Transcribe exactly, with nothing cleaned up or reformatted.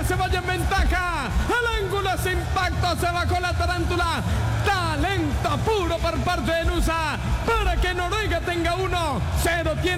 se vaya en ventaja. Al ángulo ese impacto, se bajó la tarántula. Talento puro por parte de Nusa para que Noruega tenga uno cero. Tiene